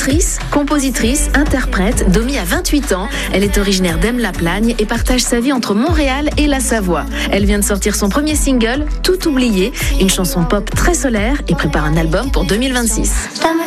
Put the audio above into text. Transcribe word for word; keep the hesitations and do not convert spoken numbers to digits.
Autrice, compositrice, interprète, Domi a vingt-huit ans. Elle est originaire d'Aime-la-Plagne et partage sa vie entre Montréal et la Savoie. Elle vient de sortir son premier single, Tout oublié, une chanson pop très solaire et prépare un album pour deux mille vingt-six.